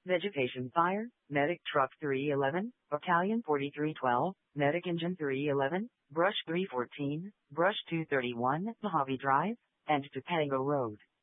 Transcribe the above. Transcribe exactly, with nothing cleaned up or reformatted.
Vegetation Fire, Medic Truck three eleven, Battalion forty-three twelve, Medic Engine three eleven, Brush three fourteen, Brush two thirty-one, Mojave Drive, and Topanga Road.